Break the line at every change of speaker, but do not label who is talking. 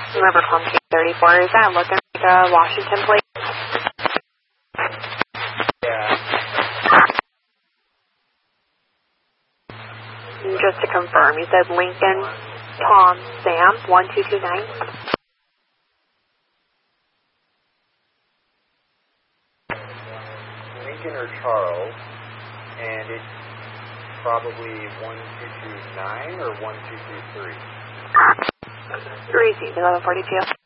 River Palm 34, is that looking like a Washington plate?
Yeah.
Just to confirm, you said Lincoln, Tom, Sam, 1229?
Lincoln or Charles, and it's probably 1229 or 1223.
3 1142.